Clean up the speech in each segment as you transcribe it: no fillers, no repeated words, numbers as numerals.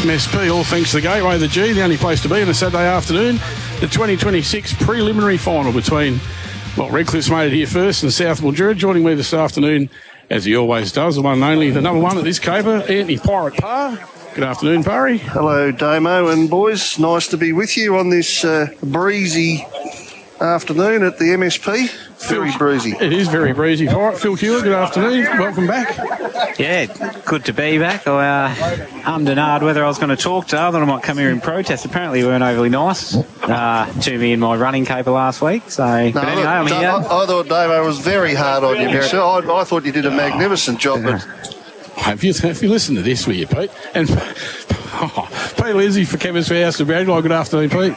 MSP, all thanks to the Gateway, the G, the only place to be on a Saturday afternoon. The 2026 preliminary final between, Redcliffe's made it here first and South Mildura. Joining me this afternoon, as he always does, the one and only, the number one at this caper, Anthony Pirate Parr. Good afternoon, Parry. Hello, Damo and boys. Nice to be with you on this breezy afternoon at the MSP. Very breezy. It is very breezy. Pirate. Phil Keeler, good afternoon. Welcome back. Yeah, good to be back. I and ahed whether I was going to talk to. I thought I might come here in protest. Apparently, you weren't overly nice to me in my running caper last week. So, but anyway, I'm here. I thought Damo was very hard on you, Michelle. I thought you did a magnificent job. But Have you listened to this, will you, Pete? And Pete Lindsay for Chemist House of Bradley. Good afternoon, Pete.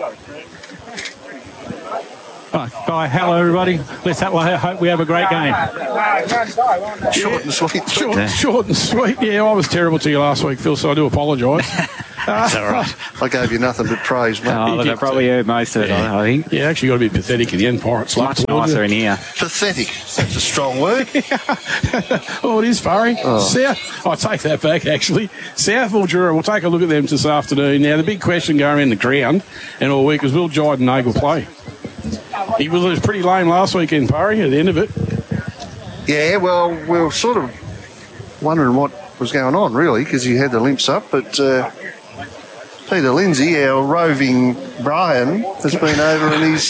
Bye. Hello, everybody. I hope we have a great game. Short and sweet. Short and sweet. Yeah, I was terrible to you last week, Phil, so I do apologise. That's all right. I gave you nothing but praise, mate. Oh, look, I probably heard most of it, I think. Yeah, actually got to be pathetic in the end, Pirates. Much nicer in here. Pathetic. That's a strong word. Oh, it is, Barry. South, I take that back, actually. South Mildura, we'll take a look at them this afternoon. Now, the big question going around the ground and all week was, will Jyden Nagle play? He was pretty lame last weekend, Parry, at the end of it. Yeah, well, we were sort of wondering what was going on, really, because he had the limps up. But Peter Lindsay, our roving Brian, has been over and he's...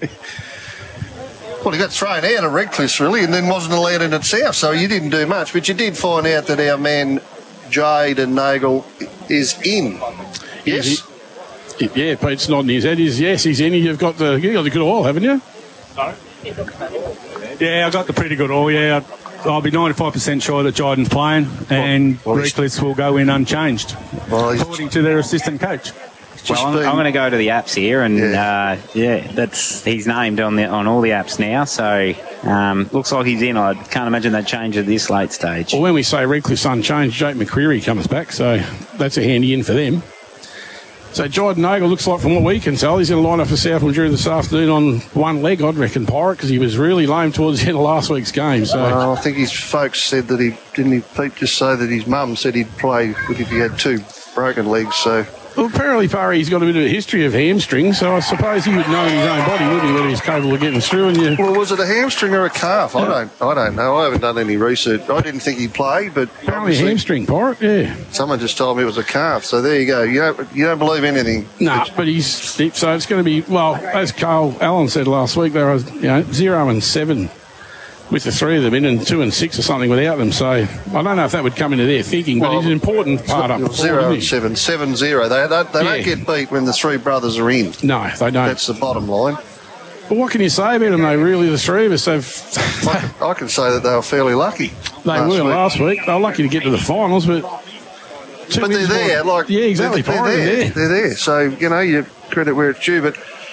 he got thrown out of Redcliffe, really, and then wasn't allowed in at South, so you didn't do much. But you did find out that our man, Jyden Nagle, is in. Yes? Yeah, Pete's nodding his head. Yes, he's in. You've got the good oil, haven't you? No. Yeah, I got the pretty good oil, yeah. I'll be 95% sure that Jyden's playing and Redcliffe will go in unchanged, according to their assistant coach. Well, I'm going to go to the apps here, and he's named on all the apps now, so looks like he's in. I can't imagine they'd change at this late stage. Well, when we say Redcliffe's unchanged, Jake McCreary comes back, so that's a handy in for them. So Jyden Nagle looks like, from what we can tell, he's going to line up for South Mildura this afternoon on one leg, I'd reckon, Pirate, because he was really lame towards the end of last week's game. So I think his folks said that Pete just say that his mum said he'd play if he had two broken legs, so... Well, apparently, Parry, he's got a bit of a history of hamstrings, so I suppose he would know in his own body, wouldn't he, whether he's capable of getting through. Well, was it a hamstring or a calf? I don't know. I haven't done any research. I didn't think he'd play, but apparently a hamstring, Pirate. Yeah. Someone just told me it was a calf, so there you go. You don't believe anything. No, but so it's going to be, well, as Carl Allen said last week, they were 0-7 with the three of them in, and 2-6 or something without them. So I don't know if that would come into their thinking, but it's an important part up. 0-7, 7-0. They don't get beat when the three brothers are in. No, they don't. That's the bottom line. But what can you say about them, though? Really, the three of us I can say that they were fairly lucky. They were last week. They were lucky to get to the finals, but they're there. Yeah, exactly. They're there. So you credit where it's due, but.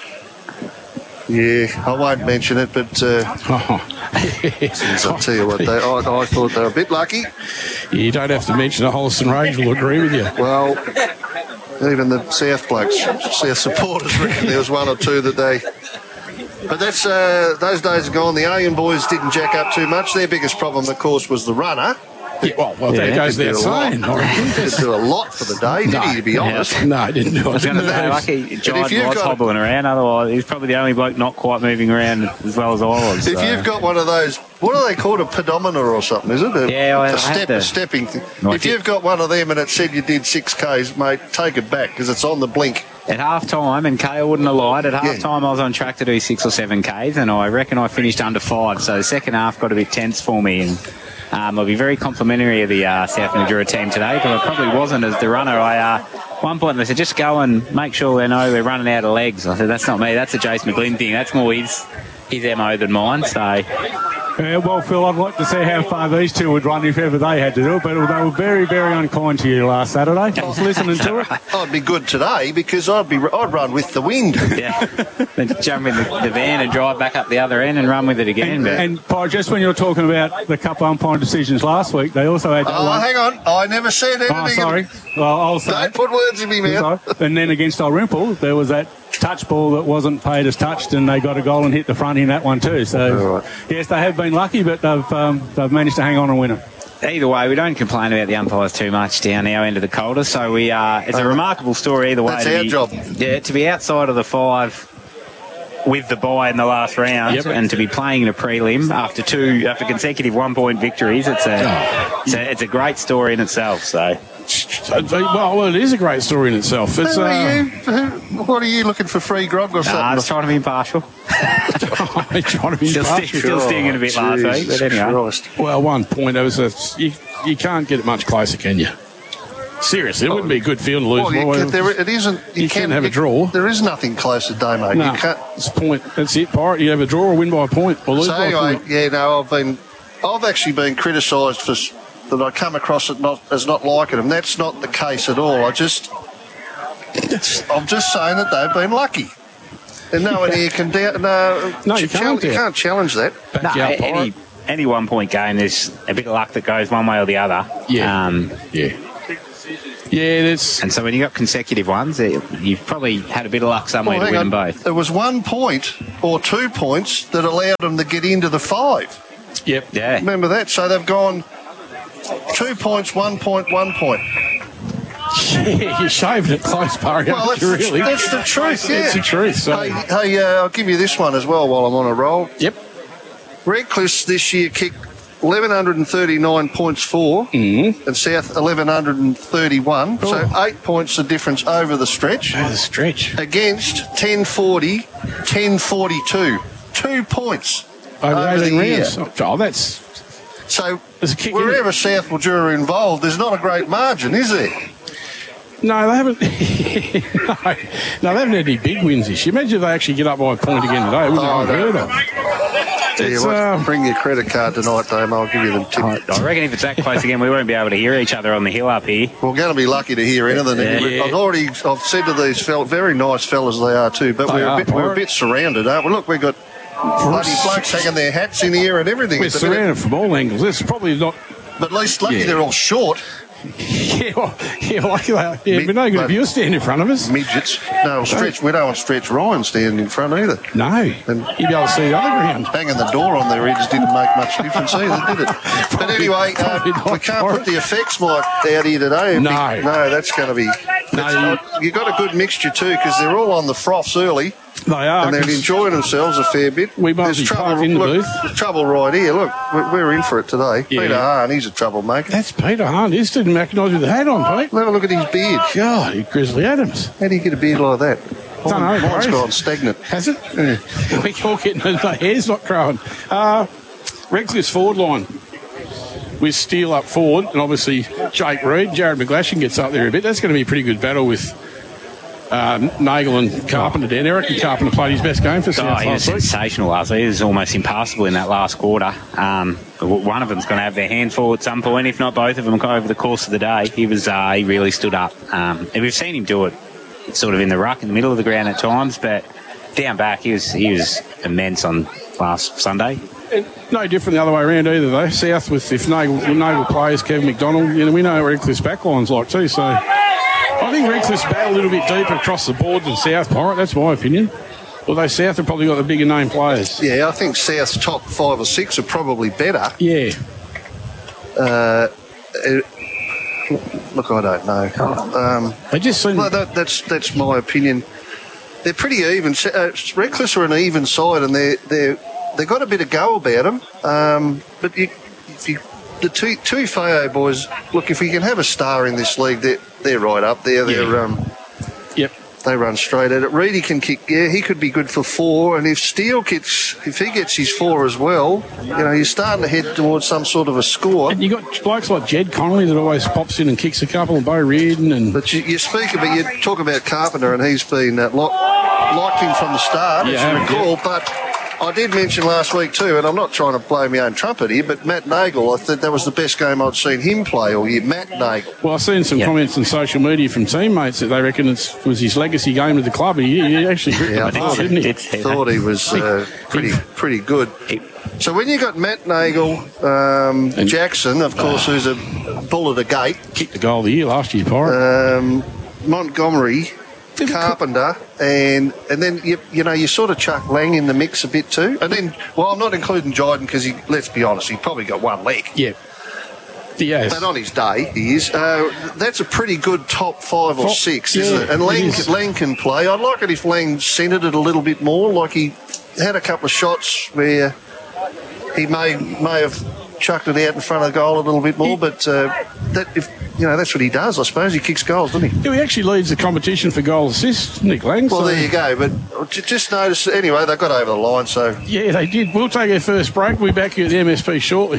Yeah, I won't mention it, but I'll tell you what, I thought they were a bit lucky. You don't have to mention it. Holliston Rage will agree with you. Well, even the South blokes, South supporters, reckon there was one or two that they... But that's those days are gone. The Alien boys didn't jack up too much. Their biggest problem, of course, was the runner. Yeah, well, that goes without saying. He didn't do a lot for the day, did he, to be honest? No, he didn't do it. I was going to say, lucky Jyden was hobbling around, otherwise he's probably the only bloke not quite moving around as well as I was. If you've got one of those, what are they called, a pedometer or something, is it? A stepping thing. If you've got one of them and it said you did 6Ks, mate, take it back, because it's on the blink. At half-time, and Kale wouldn't have lied, at half-time I was on track to do 6 or 7 Ks, and I reckon I finished under 5, so the second half got a bit tense for me, and I'll be very complimentary of the South Mildura team today, because I probably wasn't as the runner. At one point they said, just go and make sure they know they're running out of legs. I said, that's not me, that's a Jace McGlynn thing, that's more his MO than mine, so... Well, Phil, I'd like to see how far these two would run if ever they had to do it, but they were very, very unkind to you last Saturday. I was listening to it. I'd be good today because I'd run with the wind. Yeah, then jump in the van and drive back up the other end and run with it again. And just when you were talking about the couple umpire decisions last week, they also had... hang on, I never said anything. Oh, sorry. Well, I'll say... Don't put words in my mouth. And then against Dalrymple, there was that touch ball that wasn't paid as touched, and they got a goal and hit the front in that one too. So, yes, they have been lucky, but they've managed to hang on and win it. either way, we don't complain about the umpires too much down our end of the Calder, so it's a remarkable story either way. That's our job. Yeah, to be outside of the 5 with the bye in the last round, and to be playing in a prelim after consecutive 1-point victories, it's a great story in itself. So. Well, it is a great story in itself. It's, what are you looking for, free grog or something? I was trying to be impartial. Still stinging a bit last week, but anyway. Christ. Well, 1 point. You can't get it much closer, can you? Seriously, it wouldn't be a good field to lose. It isn't. You can have a draw. There is nothing close today, mate. No, you can't. it's a point. That's it, Pirate. You have a draw or win by a point or lose by a point. I've actually been criticised for that. I come across it as not liking them. That's not the case at all. I'm just saying that they've been lucky. And no one here can doubt. You can't challenge that. Any 1-point game, there's a bit of luck that goes one way or the other. And so when you got consecutive ones, you've probably had a bit of luck somewhere to win them both. There was 1 point or 2 points that allowed them to get into the 5. Yep. Yeah. Remember that? So they've gone 2 points, 1 point, 1 point. Yeah, you're shaving it close, Barry. Well, that's the truth, yeah. It's the truth. So. Hey, I'll give you this one as well while I'm on a roll. Yep. Redcliffe this year kicked 1,139 points for, and South 1,131. So 8 points the difference over the stretch. Against 1040, 1042. 2 points over the year. Oh, that's... So wherever South Mildura are involved, there's not a great margin, is there? No, they haven't. No, they haven't had any big wins this year. Imagine if they actually get up by a point again today. It wouldn't have been unheard of. Bring your credit card tonight, Dame. I'll give you the tip. I reckon if it's that close again, we won't be able to hear each other on the hill up here. We're going to be lucky to hear anything. Yeah. I've said to these very nice fellas they are too, but we're a bit surrounded, aren't we? Look, we've got bloody blokes hanging their hats in the air and everything. We're surrounded from all angles. It's probably not... But at least lucky they're all short. Lucky that. We're no good if you stand in front of us. Midgets. No, we don't want Stretch Ryan standing in front either. No. And you'd be able to see the other ground. Banging the door on their heads didn't make much difference either, did it? But anyway, we can't put the effects mic out here today. No. That's going to be... You've got a good mixture too, because they're all on the froths early. They are. And they're enjoying themselves a fair bit. There's trouble in the booth. There's trouble right here. Look, we're in for it today. Yeah. Peter Hahn, he's a troublemaker. That's Peter Hahn. He didn't recognise with the hat on, Pete. Have a look at his beard. God, Grizzly Adams. How do you get a beard like that? Mine's gone stagnant. Has it? Yeah. We're all getting the hair's not growing. Redcliffe's forward line with Steele up forward, and obviously Jake Reid. Jared McGlashan gets up there a bit. That's going to be a pretty good battle with Nagel and Carpenter down. Eric and Carpenter played his best game for South. He was sensational last week. He was almost impassable in that last quarter. One of them's going to have their hand full at some point, if not both of them, over the course of the day. He really stood up. And we've seen him do it sort of in the ruck, in the middle of the ground at times, but down back, he was immense on last Sunday. And no different the other way around either, though. South, if Nagel plays, Kevin McDonald, we know what Redcliffe's backline's like too, so... I think Redcliffe's battle a little bit deeper across the board than South, Pirate. That's my opinion. Although South have probably got the bigger name players. Yeah, I think South's top 5 or 6 are probably better. Yeah. Look, I don't know. They just seem... That's my opinion. They're pretty even. Redcliffe's are an even side, and they've got a bit of go about them. But the two Tuifeo boys, look, if we can have a star in this league, they're right up there. They run straight at it. Reedy can kick. Yeah, he could be good for 4. And if Steele if he gets his 4 as well, you're starting to head towards some sort of a score. And you got blokes like Jed Connolly that always pops in and kicks a couple, and Bo Reardon. But you talk about Carpenter, and he's been liked him from the start, as you recall. But I did mention last week too, and I'm not trying to blow my own trumpet here, but Matt Nagel, I thought that was the best game I'd seen him play all year. Matt Nagel. Well, I've seen some comments on social media from teammates that they reckon it was his legacy game of the club. He actually didn't he? Thought he was pretty good. So when you got Matt Nagel, Jackson, of course, who's a bull at the gate. Kicked the goal of the year last year, Pirate. Montgomery, Carpenter, and then you sort of chuck Lang in the mix a bit too. And then, I'm not including Jyden because let's be honest, he probably got one leg. Yeah. Yes. But on his day, he is. That's a pretty good top 5 or 6, isn't it? And Lang can play. I'd like it if Lang centred it a little bit more. Like he had a couple of shots where he may have chucked it out in front of the goal a little bit more. But that's what he does, I suppose. He kicks goals, doesn't he? Yeah, he actually leads the competition for goal assists, Nick Lang. Well, there you go. But just notice, anyway, they got over the line, so... Yeah, they did. We'll take our first break. We'll be back here at the MSP shortly.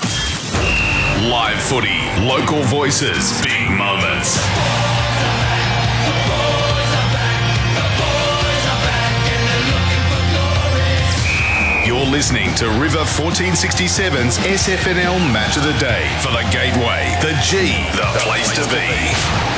Live footy, local voices, big moments. You're listening to River 1467's SFNL Match of the Day for the Gateway, the G, the place to be.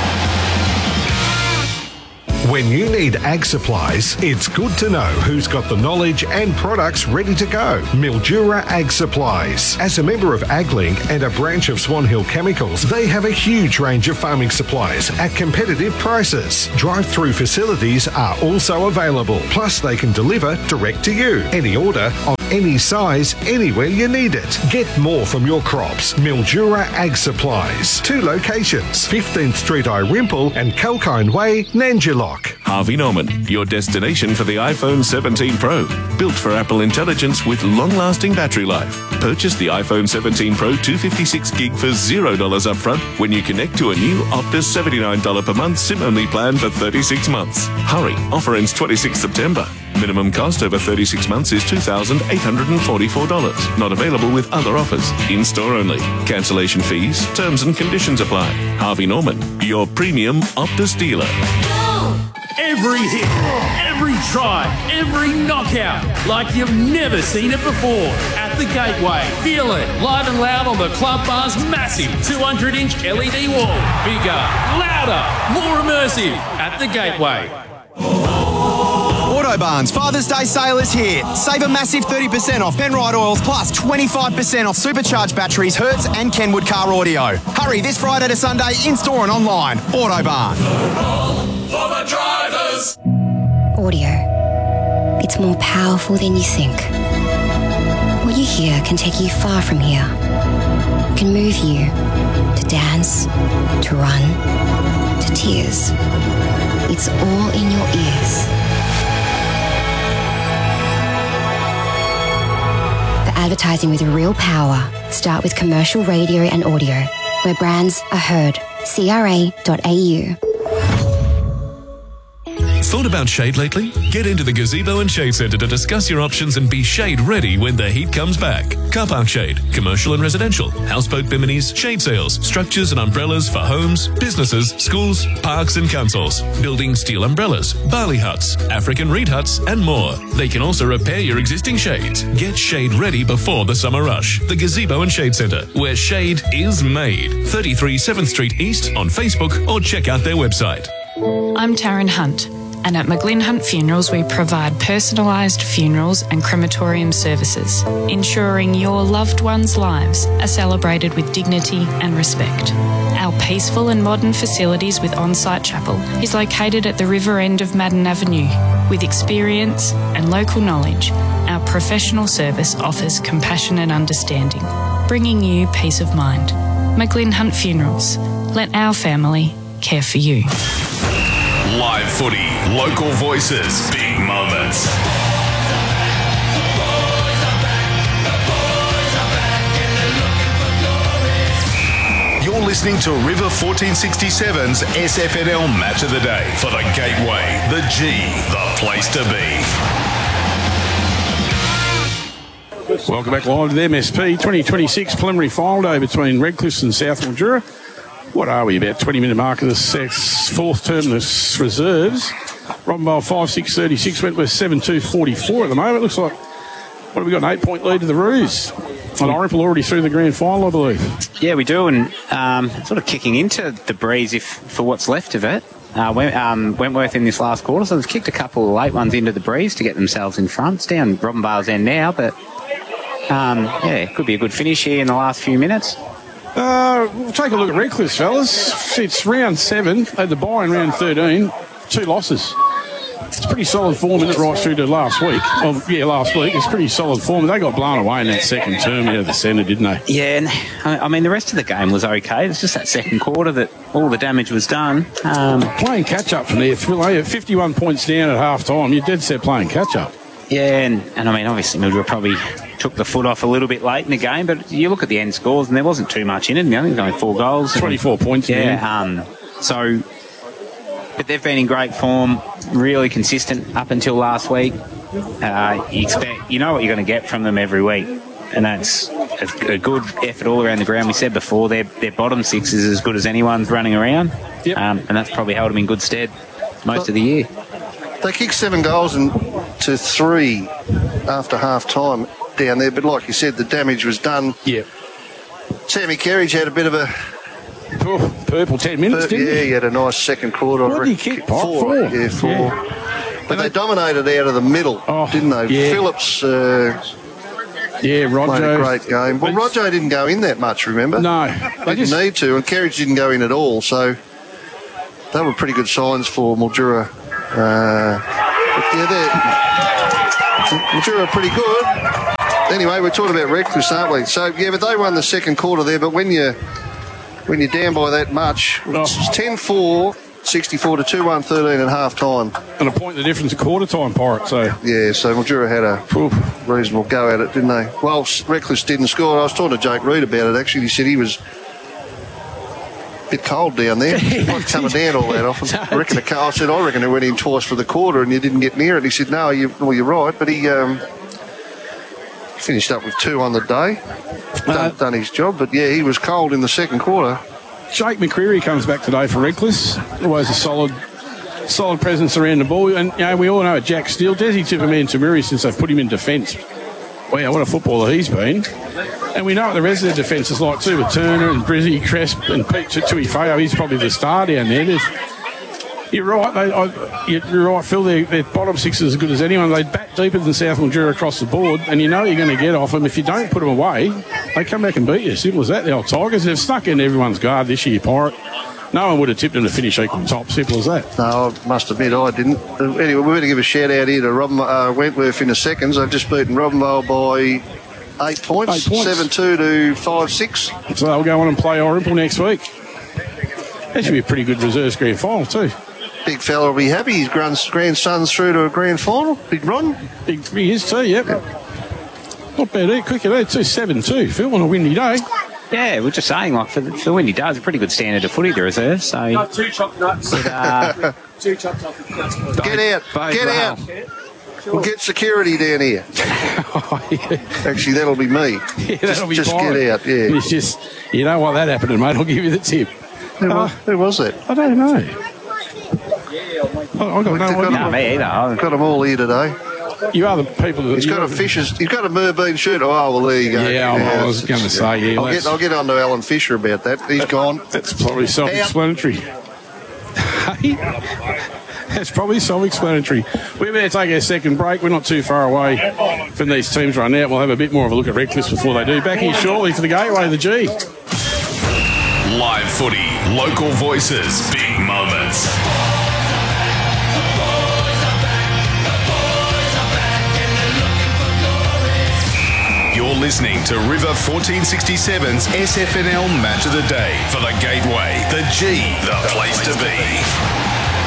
When you need ag supplies, it's good to know who's got the knowledge and products ready to go. Mildura Ag Supplies. As a member of AgLink and a branch of Swan Hill Chemicals, they have a huge range of farming supplies at competitive prices. Drive-through facilities are also available. Plus, they can deliver direct to you. Any order of any size, anywhere you need it. Get more from your crops. Mildura Ag Supplies. 2 locations, 15th Street, Irimple and Kalkine Way, Nanjilock. Harvey Norman, your destination for the iPhone 17 Pro. Built for Apple Intelligence with long-lasting battery life. Purchase the iPhone 17 Pro 256GB for $0 upfront when you connect to a new Optus $79 per month SIM-only plan for 36 months. Hurry, offer ends 26 September. Minimum cost over 36 months is $2,844. Not available with other offers. In-store only. Cancellation fees, terms and conditions apply. Harvey Norman, your premium Optus dealer. Every hit, every try, every knockout, like you've never seen it before. At the Gateway, feel it live and loud on the Club Bar's massive 200-inch LED wall. Bigger, louder, more immersive. At the Gateway. Autobarn's Father's Day sale is here. Save a massive 30% off Penrite oils plus 25% off supercharged batteries, Hertz and Kenwood car audio. Hurry this Friday to Sunday in-store and online. Autobarn. For the drivers. Audio. It's more powerful than you think. What you hear can take you far from here. It can move you to dance, to run, to tears. It's all in your ears. For advertising with real power, start with commercial radio and audio, where brands are heard. CRA.au. Thought about shade lately? Get into the Gazebo and Shade Centre to discuss your options and be shade ready when the heat comes back. Car park shade, commercial and residential, houseboat biminis, shade sails, structures and umbrellas for homes, businesses, schools, parks and councils, building steel umbrellas, barley huts, African reed huts and more. They can also repair your existing shades. Get shade ready before the summer rush. The Gazebo and Shade Centre, where shade is made. 33 7th Street East on Facebook or check out their website. I'm Taryn Hunt, and at McGlynn Hunt Funerals we provide personalised funerals and crematorium services, ensuring your loved ones' lives are celebrated with dignity and respect. Our peaceful and modern facilities with on-site chapel is located at the river end of Madden Avenue. With experience and local knowledge, our professional service offers compassion and understanding, bringing you peace of mind. McGlynn Hunt Funerals. Let our family care for you. Live footy, local voices, big moments. You're listening to River 1467's SFNL Match of the Day for the Gateway, the G, the place to be. Welcome back live to the MSP 2026 preliminary final day between Redcliffe and South Mildura. What are we, about 20-minute mark of the fourth terminus reserves? Robinvale 5-6-36, Wentworth 7-2-44 at the moment. Looks like, what have we got, an 8-point lead to the Roos? And Irimple already through the grand final, I believe. Yeah, we do, and sort of kicking into the breeze for what's left of it. Wentworth in this last quarter, so they've kicked a couple of late ones into the breeze to get themselves in front. It's down Robinvale's end now, but it could be a good finish here in the last few minutes. We'll take a look at Redcliffe, fellas. It's round 7. They had the bye in round 13. 2 losses. It's pretty solid form in it right through to last week. Last week. It's pretty solid form. They got blown away in that second term out of the centre, didn't they? Yeah, and I mean, the rest of the game was okay. It's just that second quarter that all the damage was done. Playing catch-up from there, Phil, 51 points down at half-time. You're dead set playing catch-up. Yeah, and I mean, obviously, Mildura probably took the foot off a little bit late in the game, but you look at the end scores and there wasn't too much in it. I think there's only 4 goals. 24 points. Yeah, but they've been in great form, really consistent up until last week. You know what you're going to get from them every week, and that's a good effort all around the ground. We said before, their bottom 6 is as good as anyone's running around, and that's probably held them in good stead most of the year. They kicked 7 goals to 3 after half-time down there, but like you said, the damage was done. Yeah. Sammy Kerridge had a bit of a... purple 10 minutes, didn't he? Yeah, he had a nice second quarter. What did he kick? 4. Yeah, 4. Yeah. But they dominated out of the middle, didn't they? Yeah. Phillips Rojo. played a great game. Well, Rojo didn't go in that much, remember? No. They didn't need to, and Kerridge didn't go in at all, so they were pretty good signs for Mildura. Mildura are pretty good. Anyway, we're talking about Redcliffe, aren't we? So, yeah, but they won the second quarter there, but when you're down by that much, it's 10-4, 64 to 2-1, 13 at half-time. And a point the difference at quarter-time, Pirate, so... Yeah, so Mildura had a reasonable go at it, didn't they? Well, Redcliffe didn't score. I was talking to Jake Reed about it, actually. He said he was a bit cold down there. Not coming down all that often. I reckon it went in twice for the quarter and you didn't get near it. He said, no, you're right. But he finished up with 2 on the day. Done his job. But, yeah, he was cold in the second quarter. Jake McCreary comes back today for Redcliffe. Always a solid presence around the ball. And, we all know Jack Steele. Desi Tupouniua since they've put him in defence. Wow, what a footballer he's been. And we know what the rest of the defence is like too, with Turner and Brizzy, Cresp and Pete Tuifeo. He's probably the star down there. You're right, you're right, Phil. Their bottom 6 is as good as anyone. They bat deeper than South Mildura across the board, and you know you're going to get off them. If you don't put them away, they come back and beat you. Simple as that. The old Tigers, they've snuck in everyone's guard this year, Pirate. No one would have tipped them to finish equal top. Simple as that. No, I must admit I didn't. Anyway, we're going to give a shout out here to Wentworth in the seconds. They've just beaten Robinvale by 8 points. 7-2 to 5-6. So they'll go on and play Orimple next week. That should be a pretty good reserves grand final too. Big fella will be happy. His grandson's through to a grand final. Big Ron. He is too, yep. Not bad, cricket, too. 7-2, Phil, on a windy day. Yeah, we're just saying, like, for the windy day, it's a pretty good standard of footy, the reserves. So. Got 2 chopped nuts. 2 chopped nuts. Get out. We'll get security down here. Actually, that'll be me. Yeah, that'll be just fine. Get out, yeah. It's just, you know why that happened, mate. I'll give you the tip. Who was that? I don't know. I got no idea. Me either. I've got them all here today. You are the people that... He's got a Merbean shirt. Oh, well, there you go. Yeah, I was going to say, yeah. I'll get on to Alan Fisher about that. He's gone. That's probably self-explanatory. That's probably self-explanatory. We're about to take our second break. We're not too far away from these teams right now. We'll have a bit more of a look at Redcliffe before they do. Back here shortly for the Gateway, the G. Live footy, local voices, big moments. You're listening to River 1467's SFNL Match of the Day for the Gateway, the G, the place to be.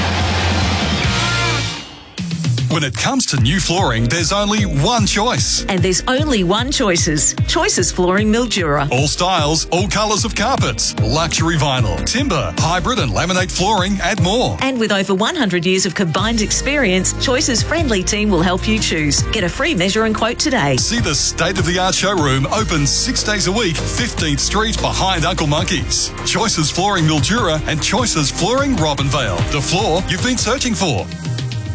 When it comes to new flooring, there's only one choice. And there's only one Choices. Choices Flooring Mildura. All styles, all colours of carpets, luxury vinyl, timber, hybrid and laminate flooring and more. And with over 100 years of combined experience, Choices' friendly team will help you choose. Get a free measure and quote today. See the state-of-the-art showroom open 6 days a week, 15th Street behind Uncle Monkey's. Choices Flooring Mildura and Choices Flooring Robinvale. The floor you've been searching for.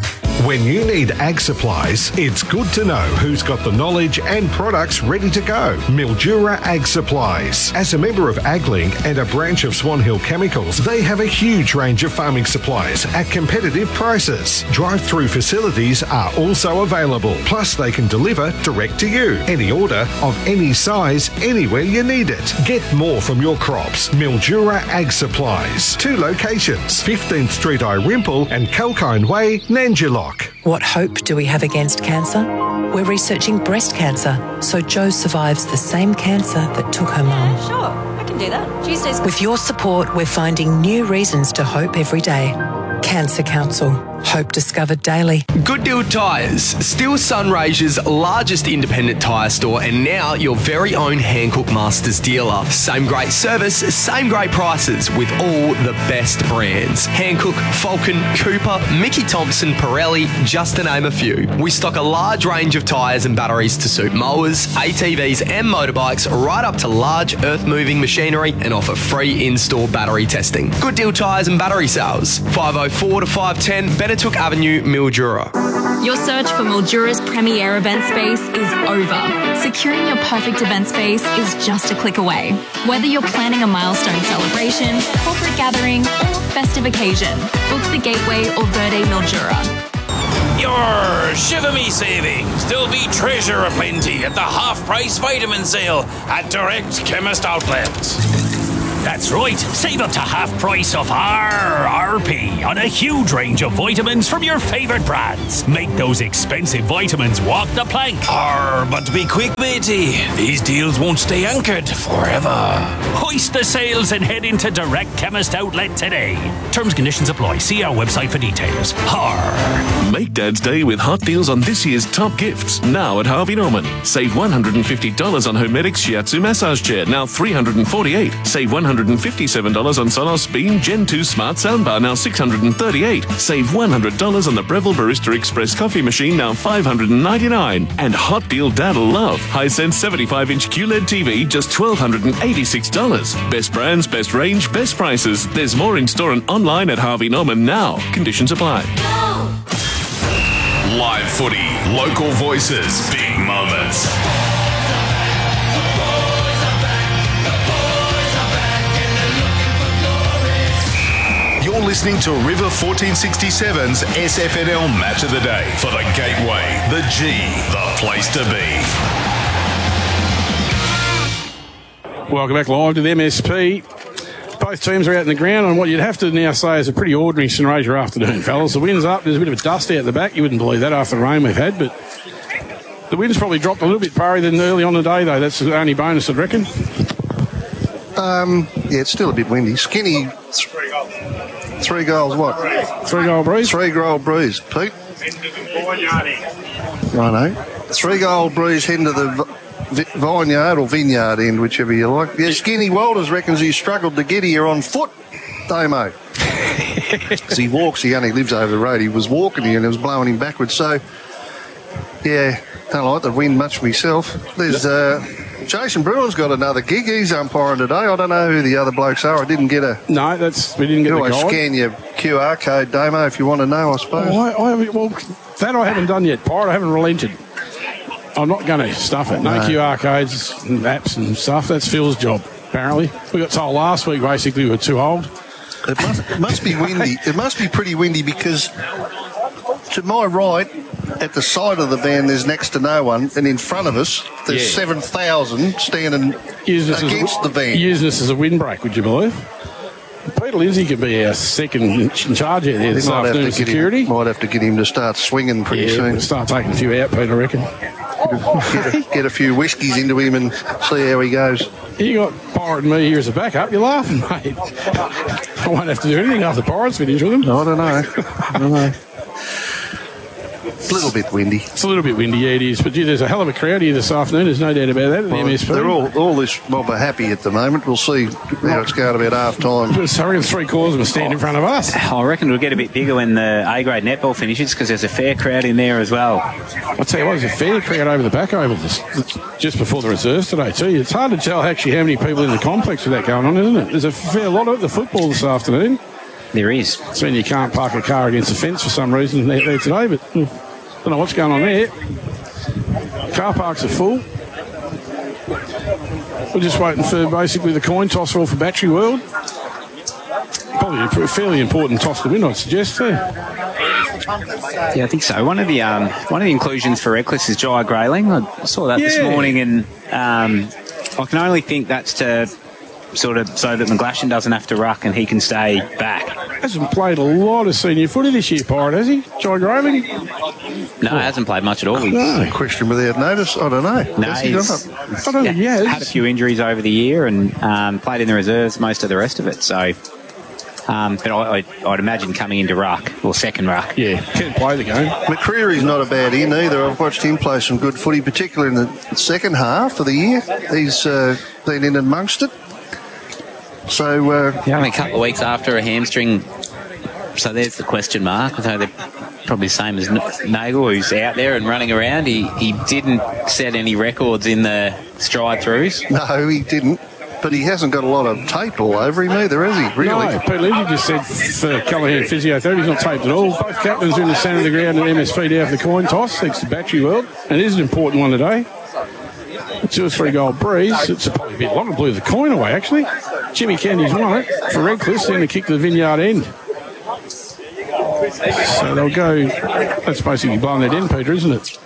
When you need ag supplies, it's good to know who's got the knowledge and products ready to go. Mildura Ag Supplies. As a member of AgLink and a branch of Swan Hill Chemicals, they have a huge range of farming supplies at competitive prices. Drive-through facilities are also available. Plus, they can deliver direct to you. Any order of any size, anywhere you need it. Get more from your crops. Mildura Ag Supplies. 2 locations, 15th Street Irimple and Kalkine Way, Nangilok. What hope do we have against cancer? We're researching breast cancer, so Jo survives the same cancer that took her mum. Sure, I can do that. Tuesdays. With your support, we're finding new reasons to hope every day. Cancer Council. Hope discovered daily. Good Deal Tyres, still Sunraysia's largest independent tyre store and now your very own Hankook Masters dealer. Same great service, same great prices with all the best brands. Hankook, Falcon, Cooper, Mickey Thompson, Pirelli, just to name a few. We stock a large range of tyres and batteries to suit mowers, ATVs and motorbikes right up to large earth-moving machinery and offer free in-store battery testing. Good Deal Tyres and battery sales, 504 to 510 Benetook Avenue, Mildura. Your search for Mildura's premier event space is over. Securing your perfect event space is just a click away. Whether you're planning a milestone celebration, corporate gathering, or festive occasion, book the Gateway or Verde Mildura. Your Shiver Me savings. There'll be treasure aplenty at the half-price vitamin sale at Direct Chemist Outlets. That's right, save up to half price off RRP on a huge range of vitamins from your favourite brands. Make those expensive vitamins walk the plank. But be quick, matey. These deals won't stay anchored forever. Hoist the sails and head into Direct Chemist Outlet today. Terms and conditions apply. See our website for details. Make Dad's Day with hot deals on this year's top gifts, now at Harvey Norman. Save $150 on Homedics Shiatsu Massage Chair, now $348. Save $157 on Sonos Beam Gen 2 Smart Soundbar, now $638. Save $100 on the Breville Barista Express Coffee Machine, now $599. And hot deal Dad'll love. Hisense 75-inch QLED TV, just $1,286. Best brands, best range, best prices. There's more in store and online at Harvey Norman now. Conditions apply. Live footy, local voices, big moments. You're listening to River 1467's SFNL Match of the Day for the Gateway, the G, the place to be. Welcome back live to the MSP. Both teams are out in the ground on what you'd have to now say is a pretty ordinary St Rasia afternoon, fellas. The wind's up. There's a bit of a dust out the back. You wouldn't believe that after the rain we've had, but the wind's probably dropped a little bit, Parry, than early on the day, though. That's the only bonus, I'd reckon. Yeah, it's still a bit windy. Skinny. 3 goals, what? 3 goal breeze? 3 goal breeze, Pete. Righto. 3 goal breeze heading to the vineyard or vineyard end, whichever you like. Yeah, Skinny Walters reckons he struggled to get here on foot, Damo. As he walks, he only lives over the road. He was walking here and it was blowing him backwards. So, yeah, don't like the wind much myself. There's Jason Bruin's got another gig. He's umpiring today. I don't know who the other blokes are. I didn't get a... No, we didn't get the guide. Scan your QR code, Damo, if you want to know, I suppose. That I haven't done yet, Pirate. I haven't relented. I'm not going to stuff it. No QR codes and apps and stuff. That's Phil's job, apparently. We got told last week, basically, we were too old. It must be windy. It must be pretty windy because to my right, at the side of the van, there's next to no one, and in front of us, there's 7,000 standing against the van. Using this as a windbreak, would you believe? Peter Lindsay could be our second in charge out there this afternoon. Security might have to get him to start swinging pretty soon. Start taking a few out, Peter, I reckon. Get a few whiskies into him and see how he goes. You got Pirate and me here as a backup. You're laughing, mate. I won't have to do anything after Pirates finish with them. I don't know. It's a little bit windy. It's a little bit windy, yeah, it is. But, gee, there's a hell of a crowd here this afternoon. There's no doubt about that at the MSP. They're all this mob are happy at the moment. We'll see how it's going about half time. So I reckon 3/4 will stand in front of us. I reckon it'll get a bit bigger when the A-grade netball finishes because there's a fair crowd in there as well. I'll tell you what, there's a fair crowd over the back oval just before the reserves today too. It's hard to tell actually how many people in the complex with that going on, isn't it? There's a fair lot of the football this afternoon. There is. It's when you can't park a car against the fence for some reason there today, but don't know what's going on there. Car parks are full. We're just waiting for basically the coin toss all for Battery World. Probably a fairly important toss to win, I'd suggest, too. Yeah, I think so. One of the inclusions for Reckless is Jai Grayling. I saw that this morning, and I can only think that's to sort of so that McGlashan doesn't have to ruck and he can stay back. Hasn't played a lot of senior footy this year, Pirate, has he? Jai Grayling? No, hasn't played much at all. No, question without notice. I don't know. No, I don't think he has. Had a few injuries over the year and played in the reserves most of the rest of it. So, but I'd imagine coming into ruck or second ruck. Yeah, can't play the game. McCreary's not a bad in either. I've watched him play some good footy, particularly in the second half of the year. He's been in amongst it. So only a couple of weeks after a hamstring. So there's the question mark. So they're probably the same as Nagel, who's out there and running around. He didn't set any records in the stride throughs. No, he didn't. But he hasn't got a lot of tape all over him either, has he? Really? No, Pete Lindsay just said for Callaghan Physiotherapy, he's not taped at all. Both captains are in the centre of the ground at MSP now for the coin toss, thanks to Battery World. And it is an important one today. 2 or 3 goal breeze. It's probably a bit long. Blew the coin away, actually. Jimmy Candy's won it for Redcliffe, then a kick to the Vineyard end. So they'll go. That's basically blowing that end, Peter, isn't it?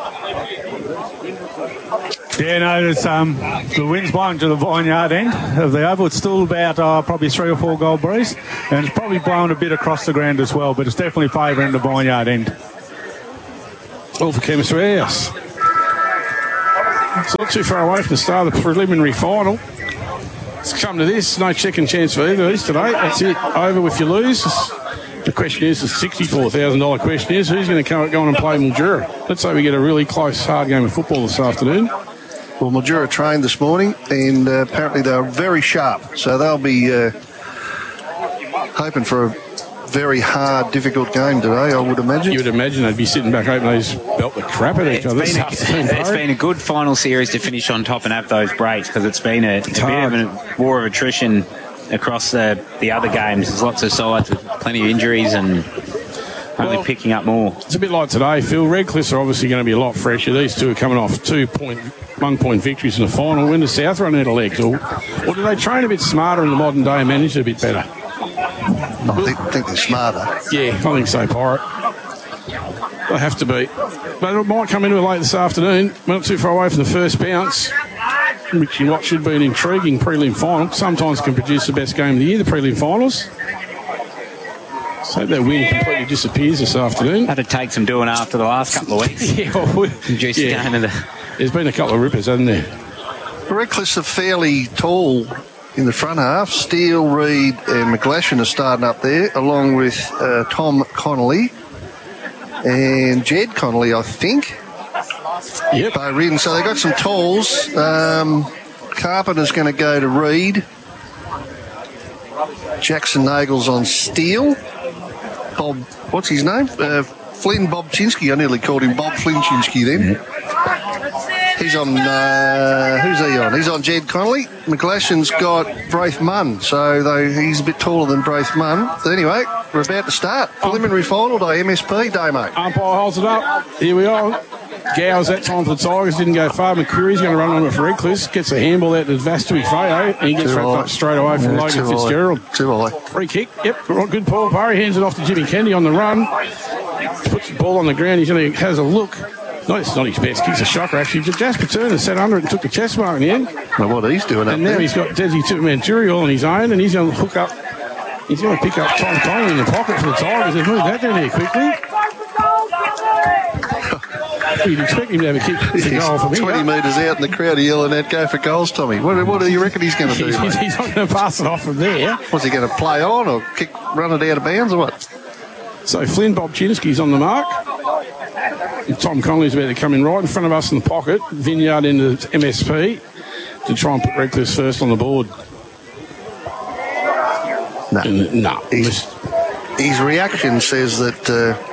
Yeah, no, there's, the wind's blowing to the Vineyard end of the oval. It's still about probably 3 or 4 goal breeze, and it's probably blowing a bit across the ground as well, but it's definitely favouring the Vineyard end. All for Chemistry House. It's not too far away from the start of the preliminary final. It's come to this. No second chance for either of these today. That's it. Over if you lose. The question is, the $64,000 question is, who's going to go on and play Mildura? Let's say we get a really close, hard game of football this afternoon. Well, Mildura trained this morning, and apparently they're very sharp. So they'll be hoping for a very hard, difficult game today, I would imagine. You would imagine they'd be sitting back hoping they just belt the crap at each other. It's been a good final series to finish on top and have those breaks, because it's been a bit of a war of attrition across the other games. There's lots of sides with plenty of injuries and only picking up more. It's a bit like today, Phil. Redcliffe are obviously going to be a lot fresher. These two are coming off 1-point victories in the final. When the South run out of legs, or do they train a bit smarter in the modern day and manage it a bit better? I think they're smarter. Yeah, I think so, Pirate. They have to be. But it might come into it late this afternoon. We're not too far away from the first bounce, which in what should be an intriguing prelim final. Sometimes can produce the best game of the year, the prelim finals. So that win completely disappears this afternoon. That'd take some doing after the last couple of weeks. Game of the... There's been a couple of rippers, hasn't there? Redcliffe's are fairly tall in the front half. Steele, Reid and McGlashan are starting up there, along with Tom Connolly and Jed Connolly, I think. Yep. Ridden. So they've got some talls. Carpenter's going to go to Reid. Jackson Nagel's on Steele. Bob, what's his name? Flynn Bobchinski. I nearly called him Bob Flynchinski then. He's on, who's he on? He's on Jed Connolly. McGlashan's got Braith Munn, so he's a bit taller than Braith Munn. But anyway, we're about to start. Preliminary final day, MSP day, mate. Umpire holds it up. Here we are. Gow's that time for the Tigers, didn't go far. McCreary's going to run on it for Redcliffe. Gets a handball out to Vastui Feo, and he gets wrapped up straight away from Logan Fitzgerald. Too high. Free kick. Yep, good Paul Parry hands it off to Jimmy Kennedy on the run. Puts the ball on the ground. He has a look. No, it's not his best kick. It's a shocker, actually. Jasper Turner sat under it and took the chest mark in the end. Well, what he's doing and now he's got Desi Tupamanturi all on his own, and he's going to hook up. He's going to pick up Tom Connolly in the pocket for the Tigers. They've moved that down here quickly. You'd expect him to have a kick for goal from 20 metres out, and the crowd are yelling out, "Go for goals, Tommy." What do you reckon he's going to do? He's not going to pass it off from there. What's he going to play on or run it out of bounds or what? So Flynn Bobchinski's on the mark. Tom Connolly's about to come in right in front of us in the pocket. Vineyard into MSP to try and put Redcliffe first on the board. No. His reaction says that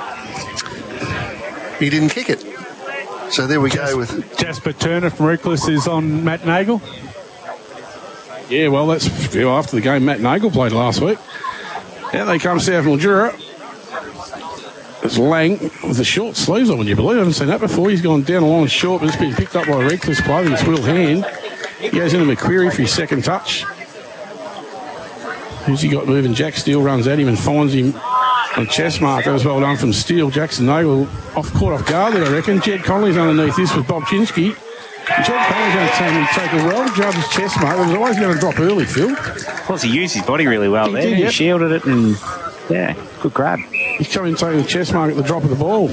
he didn't kick it. So there we go with... Jasper Turner from Redcliffe is on Matt Nagel. Yeah, well, that's after the game Matt Nagel played last week. Out they come, South Mildura. It's Lang with the short sleeves on, would you believe? I haven't seen that before. He's gone down the line short, but it's been picked up by a Redcliffe player. I think it's Will Hand. He goes into McQuarrie for his second touch. Who's he got moving? Jack Steele runs at him and finds him on chest mark. That was well done from Steele. Jackson Nagle caught off guard there, I reckon. Jed Connolly's underneath this with Bob Chinsky. Jed Connolly's going to take a well-judged chest mark. It was always going to drop early, Phil. Of course, he used his body really well there. Did, He shielded it and, yeah, good grab. He's coming and taking the chest mark at the drop of the ball.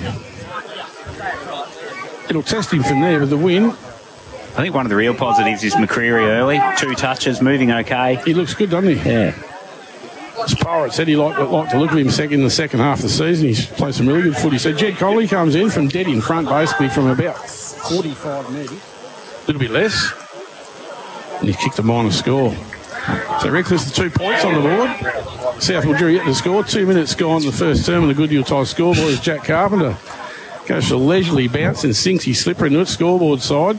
It'll test him from there with the win. I think one of the real positives is McCreary early. 2 touches, moving okay. He looks good, doesn't he? Yeah. As Pirate said, he liked to look at him in the second half of the season. He's played some really good footy. So Jed Connolly comes in from dead in front, basically from about 45 metres. A little bit less. And he's kicked a minor score. So Redcliffe's the 2 points on the board. South Mildura yet to score. 2 minutes gone in the first term, and the Goodyear tie scoreboard is Jack Carpenter. Goes for a leisurely bounce and sinks his slipper into it, scoreboard side.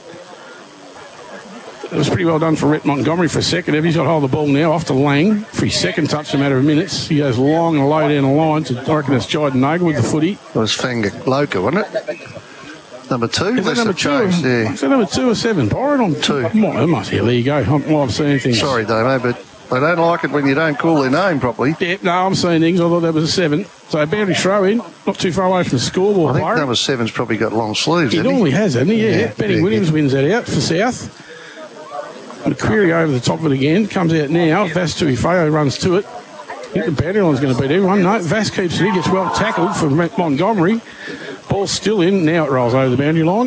It was pretty well done for Rhett Montgomery for a second. He's got hold of the ball now, off to Lang for his second touch in a matter of minutes. He goes long and low down the line to, I reckon it's Jyden Nagle with the footy. It was Fanga Loka, wasn't it? Number 2? Is that number 2? Yeah. Is that number 2 or 7? Byron on 2. There you go. I'm seeing things. Sorry, Damo, but they don't like it when you don't call their name properly. Yeah, no, I'm seeing things. I thought that was a 7. So boundary throw in, not too far away from the scoreboard. I think number 7's probably got long sleeves. He normally has, hasn't he? Yeah. Benny Williams wins that out for South. McQuarrie over the top of it again. Comes out now. Vass Tuifeo runs to it. I think the boundary line's going to beat everyone. No, Vass keeps it. He gets well tackled from Montgomery. Ball's still in. Now it rolls over the boundary line.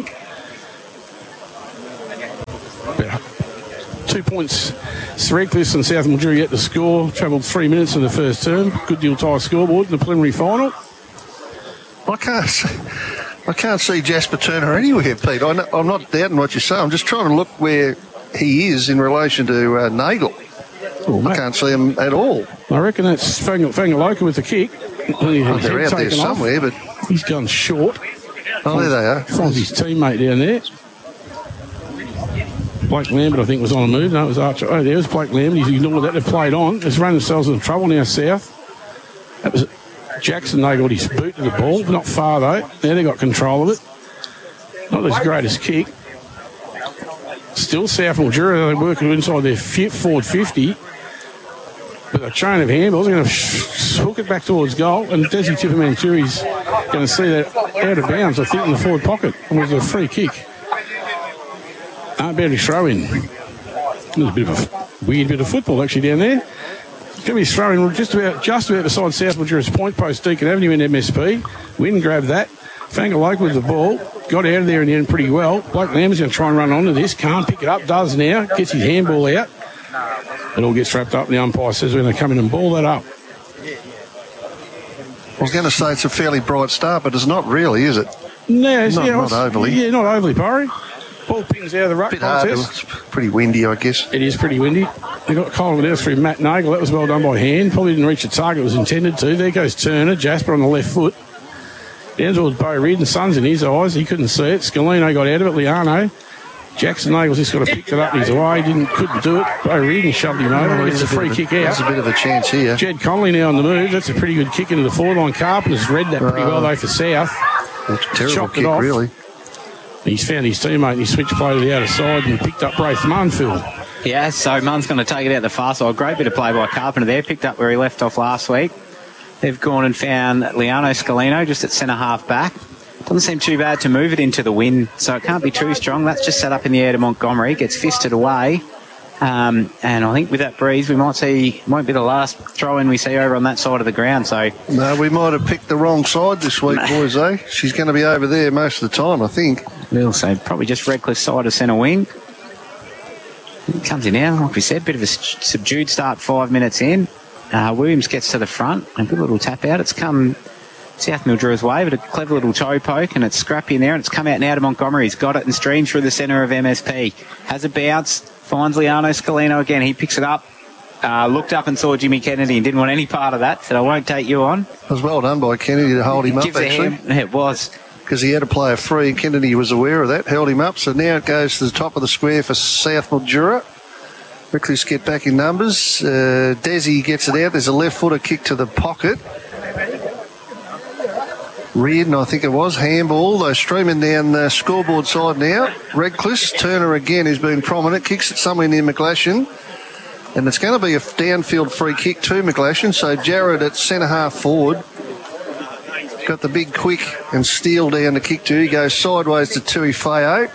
About 2 points. Redcliffe and South Mildura yet to score. Travelled 3 minutes in the first term. Good deal tie scoreboard in the preliminary final. I can't see Jasper Turner anywhere, Pete. I'm not doubting what you say. I'm just trying to look where he is in relation to Nagle. I can't see him at all. I reckon that's Fangaloka with the kick. They're out there somewhere, but he's gone short. Oh, there they are. Finds his teammate down there. Blake Lambert, I think, was on the move. No, it was Archer. Oh, there's Blake Lambert. He's ignored that. They've played on. They've run themselves into trouble now, South. That was Jackson. They got his boot to the ball. Not far, though. Now they got control of it. Not his greatest kick. Still South Mildura, they're working inside their forward 50. But a chain of handballs, they're going to hook it back towards goal. And Desi Tippermanturi's going to see that out of bounds, I think, in the forward pocket. It was a free kick. Boundary throw in. There's a bit of a weird bit of football actually down there. It's going to be throwing just about beside South Mildura's point post, Deacon Avenue in MSP. Wynn grabbed that. Fangaloka with the ball. Got out of there in the end pretty well. Blake Lambert's going to try and run onto this. Can't pick it up. Does now. Gets his handball out. It all gets wrapped up. The umpire says we're going to come in and ball that up. I was going to say it's a fairly bright start, but it's not really, is it? No, not overly. Yeah, not overly, Parry. Ball pings out of the ruck contest. It's pretty windy, I guess. It is pretty windy. They got cold there through Matt Nagle. That was well done by hand. Probably didn't reach the target it was intended to. There goes Turner. Jasper on the left foot. Down towards Bo Reid, and sun's in his eyes. He couldn't see it. Scalino got out of it. Liano. Jackson Nagle's just got to pick it up his way. Couldn't do it. Bo Reid shoved him over. It's a free kick out. There's a bit of a chance here. Jed Connolly now on the move. That's a pretty good kick into the forward line. Carpenter's read that pretty well though for South. That's a terrible kick, really. He's found his teammate and he switched play to the outer side and picked up Braith Munn, Phil. Yeah, so Munn's going to take it out the far side. Great bit of play by Carpenter there. Picked up where he left off last week. They've gone and found Liano Scalino just at centre half back. Doesn't seem too bad to move it into the wind, so it can't be too strong. That's just set up in the air to Montgomery. Gets fisted away. And I think with that breeze, we might see, won't be the last throw-in we see over on that side of the ground. So no, we might have picked the wrong side this week, boys, eh? She's going to be over there most of the time, I think. We'll say probably just Redcliffe side of centre wing. It comes in now, like we said, bit of a subdued start 5 minutes in. Williams gets to the front, a good little tap out. It's come South Mildura's way, but a clever little toe poke, and it's scrappy in there, and it's come out now to Montgomery. He's got it and streamed through the centre of MSP. Has a bounce, finds Liano Scalino again. He picks it up, looked up and saw Jimmy Kennedy and didn't want any part of that, said, I won't take you on. It was well done by Kennedy to hold him up, actually. It was. Because he had to play a free. Kennedy was aware of that, held him up. So now it goes to the top of the square for South Mildura. Reckless get back in numbers. Desi gets it out. There's a left footer kick to the pocket. Reardon, I think it was, handball. They're streaming down the scoreboard side now. Redcliffe, Turner again, who's been prominent, kicks it somewhere near McGlashan. And it's going to be a downfield free kick to McGlashan. So Jared at centre half forward. Got the big quick and Steele down to kick to. He goes sideways to Tui Feo.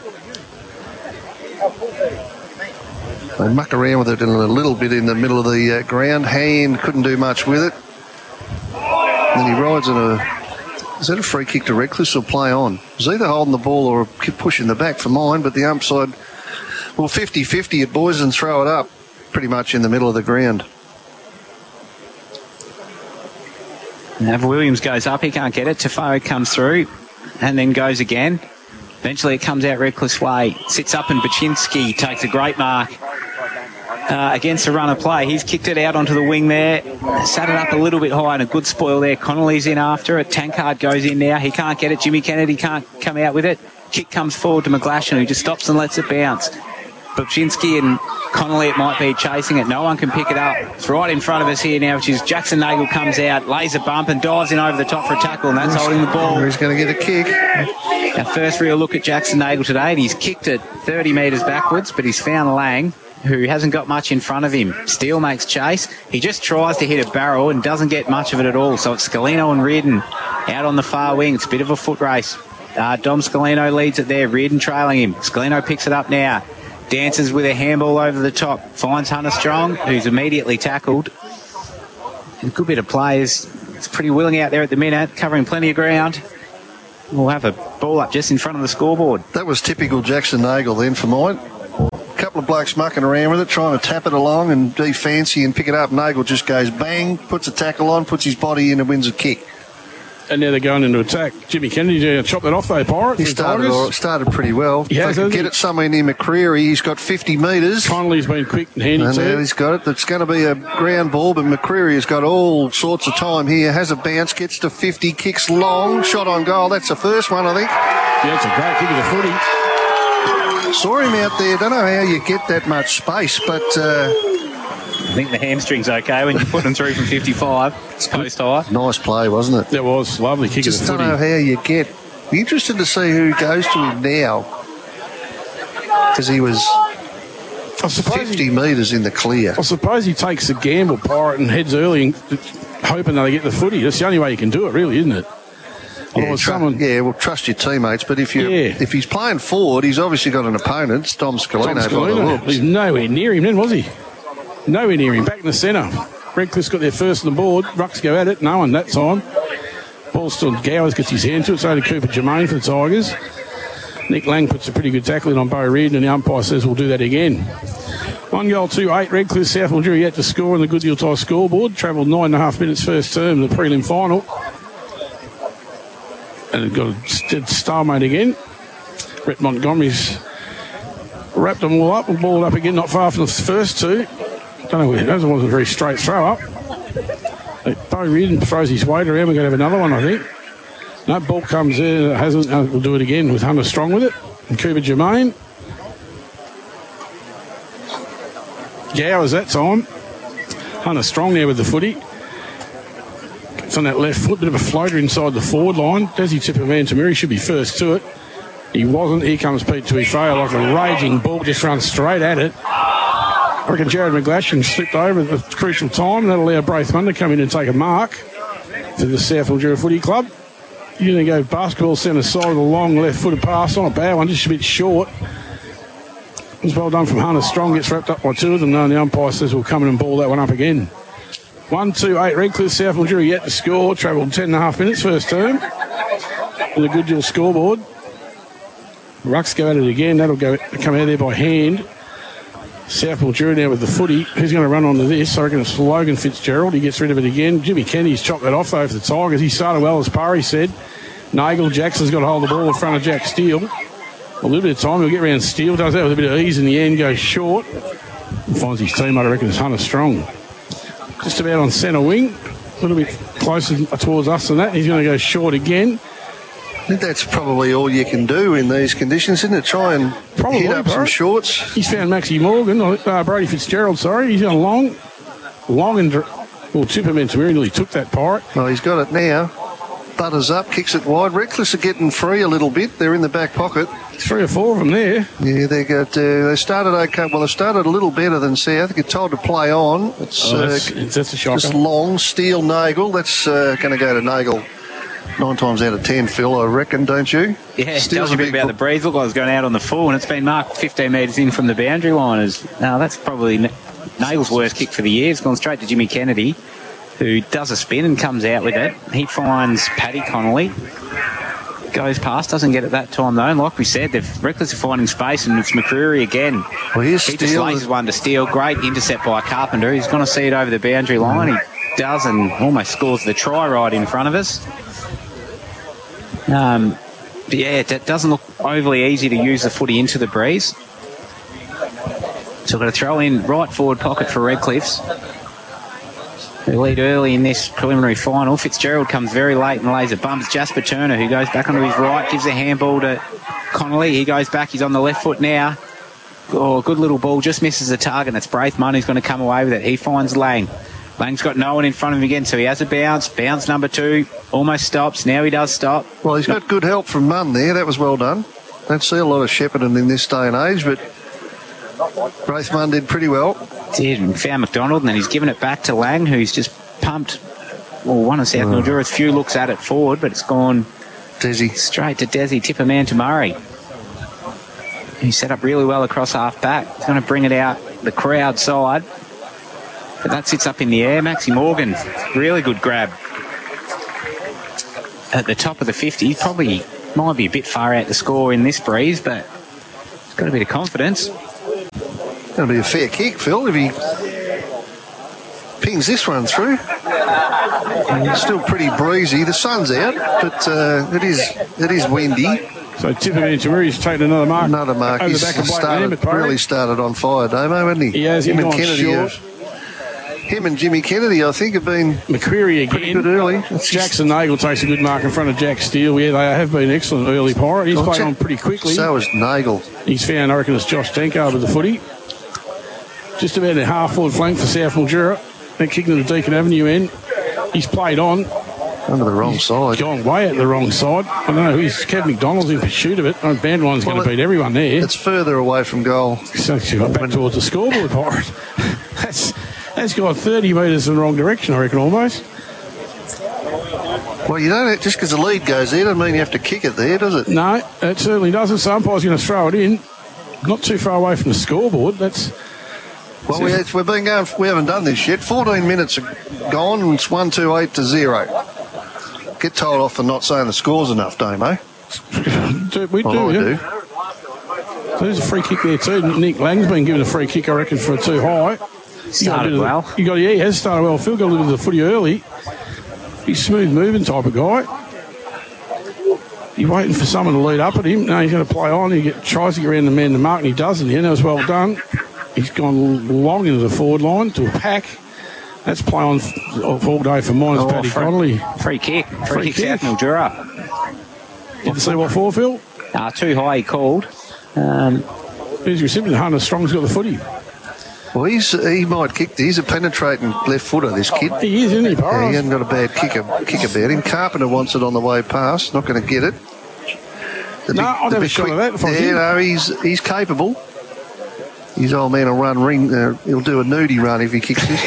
They muck around with it a little bit in the middle of the ground. Hand couldn't do much with it. Then he rides on a... Is that a free kick to Redcliffe or play on? He's either holding the ball or pushing the back for mine, but the umpside, well, 50-50 at boys and throw it up pretty much in the middle of the ground. Now Williams goes up, he can't get it. Tafao comes through and then goes again. Eventually it comes out Redcliffe's way. Sits up and Baczynski takes a great mark against a run of play. He's kicked it out onto the wing there. Sat it up a little bit high and a good spoil there. Connolly's in after it. Tankard goes in now. He can't get it. Jimmy Kennedy can't come out with it. Kick comes forward to McGlashan, who just stops and lets it bounce. Baczynski and Connolly, it might be chasing it. No one can pick it up. It's right in front of us here now, which is Jackson Nagel comes out, lays a bump and dives in over the top for a tackle, and that's holding the ball. He's going to get a kick. Our first real look at Jackson Nagel today, and he's kicked it 30 metres backwards, but he's found Lang, who hasn't got much in front of him. Steele makes chase. He just tries to hit a barrel and doesn't get much of it at all. So it's Scalino and Reardon out on the far wing. It's a bit of a foot race. Dom Scalino leads it there. Reardon trailing him. Scalino picks it up now. Dances with a handball over the top. Finds Hunter Strong, who's immediately tackled. A good bit of players. It's pretty willing out there at the minute, covering plenty of ground. We'll have a ball up just in front of the scoreboard. That was typical Jackson Nagel then for mine. Couple of blokes mucking around with it, trying to tap it along and be fancy and pick it up. Nagel just goes bang, puts a tackle on, puts his body in and wins a kick. And now they're going into attack. Jimmy Kennedy chop that off though, Pirates. He started pretty well. If they can get it somewhere near McCreary, he's got 50 metres. Connolly's been quick and handy and too. Now he's got it. It's going to be a ground ball, but McCreary has got all sorts of time here. Has a bounce, gets to 50, kicks long, shot on goal. That's the first one, I think. Yeah, it's a great kick of the footy. Saw him out there. Don't know how you get that much space, but I think the hamstring's okay when you put them through from 55. It's post high. Nice play, wasn't it? It was. Lovely kick of the footy. Just don't know how you get. Be interested to see who goes to him now, because he was 50 metres in the clear. I suppose he takes a gamble, Pirate, and heads early and hoping they get the footy. That's the only way you can do it, really, isn't it? Well, trust your teammates, but if he's playing forward, he's obviously got an opponent. It's Dom Scalino. He's nowhere near him then, was he? Nowhere near him. Back in the centre. Redcliffe's got their first on the board. Rucks go at it. No one that time. Ball still Gowers gets his hand to it. It's only Cooper Germain for the Tigers. Nick Lang puts a pretty good tackle in on Bo Reardon, and the umpire says we'll do that again. 1-2-8. Redcliffe, South Mildura yet to score on the Goodyear tie scoreboard. Travelled 9.5 minutes first term, the prelim final. And it got a stalemate again. Brett Montgomery's wrapped them all up and balled up again, not far from the first two. Don't know where that wasn't a very straight throw up. Bo Reardon throws his weight around. We're going to have another one, I think. No, ball comes in. It hasn't. We'll do it again with Hunter Strong with it. And Cooper Germain. Gowers that time. Hunter Strong there with the footy. It's on that left foot, bit of a floater inside the forward line. Desi Tipperman Tamiri should be first to it. He wasn't. Here comes Pete Tuifeo like a raging ball, just runs straight at it. I reckon Jared McGlashan slipped over at the crucial time. That'll allow Braithman to come in and take a mark for the South Mildura Footy Club. You're going to go basketball centre side with a long left-footed pass on a bad one, just a bit short. It was well done from Hunter Strong. Gets wrapped up by two of them. No, and the umpire says we'll come in and ball that one up again. 1-2-8 Redcliffe, South Mildura yet to score. Travelled 10.5 minutes first term. On the Goodyear scoreboard. Rucks go at it again. That'll come out there by hand. South Mildura now with the footy. Who's going to run onto this? I reckon it's Logan Fitzgerald. He gets rid of it again. Jimmy Kennedy's chopped that off though for the Tigers. He started well, as Parry said. Nagel Jackson's got to hold the ball in front of Jack Steele. A little bit of time. He'll get around Steele. Does that with a bit of ease in the end. Goes short. And finds his teammate. I reckon it's Hunter Strong. Just about on centre wing. A little bit closer towards us than that. He's going to go short again. think that's probably all you can do in these conditions, isn't it? Try and hit up some shorts. He's found Maxie Morgan, Brady Fitzgerald, sorry. He's gone long and... Well, Tipperman nearly took that pirate. Well, he's got it now. Butters up, kicks it wide. Reckless are getting free a little bit. They're in the back pocket. 3 or 4 of them there. Yeah, they started okay. Well, they started a little better than South. Get told to play on. It's that's a shocker. Just long, steel Nagel. That's going to go to Nagel 9 times out of 10, Phil, I reckon, don't you? Yeah, it tells you a bit about the breeze. Look like it's going out on the full, and it's been marked 15 metres in from the boundary line. Now, that's probably Nagel's worst kick for the year. It's gone straight to Jimmy Kennedy, who does a spin and comes out with it. He finds Paddy Connolly. Goes past, doesn't get it that time though. And like we said, they've Reckless are finding space, and it's McCreary again. Well, he just lays one to Steele. Great intercept by Carpenter. He's going to see it over the boundary line. He does, and almost scores the try right in front of us. But yeah, it doesn't look overly easy to use the footy into the breeze. So we're going to throw in right forward pocket for Redcliffs. They lead early in this preliminary final. Fitzgerald comes very late and lays a bumps. Jasper Turner, who goes back onto his right, gives a handball to Connolly. He goes back. He's on the left foot now. Oh, good little ball. Just misses the target. It's Braithman who's going to come away with it. He finds Lang. Lang's got no one in front of him again, so he has a bounce. Bounce number 2. Almost stops. Now he does stop. Well, he's got good help from Munn there. That was well done. Don't see a lot of Shepparton in this day and age, but Braithman did pretty well. Did, and found McDonald, and then he's given it back to Lang, who's just pumped. Well, one of South Mildura's few looks at it forward, but it's gone Desi straight to Desi. Tipperman to Murray. He set up really well across half back. He's going to bring it out the crowd side, but that sits up in the air. Maxie Morgan, really good grab at the top of the 50. Probably might be a bit far out to score in this breeze, but he's got a bit of confidence. Going to be a fair kick, Phil, if he pings this one through. It's still pretty breezy. The sun's out, but it is windy. So Tipperman Murray's taken another mark. Another mark. Over the back of really started on fire, Damo, hasn't he? He has. Him and Kennedy. Him and Jimmy Kennedy, I think, have been McCreary again. Good early. Jackson Nagel takes a good mark in front of Jack Steele. Yeah, they have been excellent early pirate. He's played on pretty quickly. So is Nagel. He's found, I reckon, it's Josh Denko with the footy. Just about a half-forward flank for South Mildura. They're kicking to the Deakin Avenue end. He's played on. Under the wrong side. Gone way at the wrong side. I don't know. Kev McDonald's in pursuit of it. Bandline's going to beat everyone there. It's further away from goal. So back towards the scoreboard, pirate. That's gone 30 metres in the wrong direction, I reckon, almost. Well, you don't, just because the lead goes there doesn't mean you have to kick it there, does it? No, it certainly doesn't. So umpire's going to throw it in. Not too far away from the scoreboard. That's... Well, we've been going. We haven't done this yet. 14 minutes are gone, and it's 1-2-8-0. Get told off for not saying the scores enough, Damo. We do. So there's a free kick there too. Nick Lang's been given a free kick, I reckon, for too high. Started well. He has started well. Phil got a little bit of the footy early. He's smooth moving type of guy. He's waiting for someone to lead up at him. No, he's going to play on. He tries to get around the man to mark, and he doesn't. That was well done. He's gone long into the forward line to a pack. That's play on all day for mine. Paddy Connolly. Free kick. Free kick South Mildura. Didn't see what for, Phil? Too high, he called. He's recipient. Hunter Strong's got the footy. Well, he might kick. He's a penetrating left footer, this kid. He is, isn't he, Yeah, he hasn't got a bad kick about him. Carpenter wants it on the way past. Not going to get it. I'll have a shot at that if I can. No, he's capable. His old man will run ring. He'll do a nudie run if he kicks this.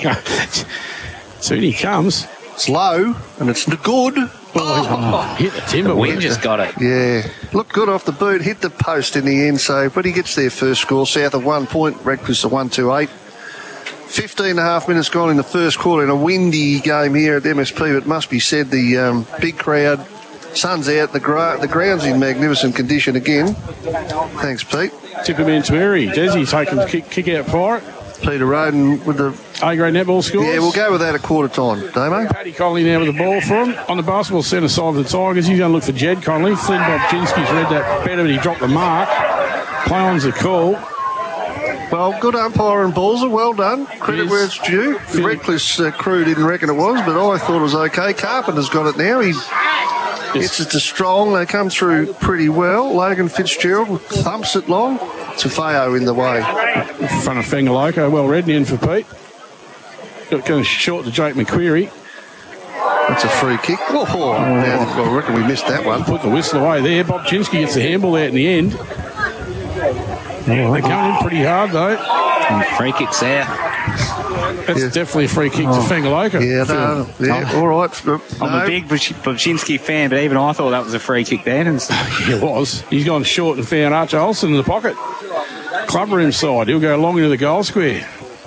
So in he comes. It's low and it's good. Hit the timber. The wind just got it. Yeah, looked good off the boot. Hit the post in the end. So, but he gets their first score. South of 1 point. Redcliffe to 1-2-8. 15.5 minutes gone in the first quarter in a windy game here at MSP. But it must be said, the big crowd. Sun's out. The ground's in magnificent condition again. Thanks, Pete. Tipperman Murray. Desi taking the kick out for it. Peter Roden with the A-grade netball scores. Yeah, we'll go with that at quarter time, Damo. Paddy Connolly now with the ball for him. On the basketball centre side of the Tigers, he's going to look for Jed Connolly. Flynn Bobchinski's read that better, but he dropped the mark. Play on's the call. Well, good umpire and Balzer, well done. Credit where it's due. The Redcliffe's crew didn't reckon it was, but I thought it was okay. Carpenter's got it now. Gets it to Strong. They come through pretty well. Logan Fitzgerald thumps it long. Tafeo in the way. In front of Fengaloco. Well read in for Pete. Going short to Jake McQuarrie. That's a free kick. Oh, I reckon we missed that one. Put the whistle away there. Bob Chinsky gets the handball out in the end. They're coming in pretty hard though. And free kicks there. That's definitely a free kick to Fengaloco. All right. I'm a big Bobchinski fan, but even I thought that was a free kick then. It was. He's gone short and found Archer Olsen in the pocket. Club room side. He'll go long into the goal square.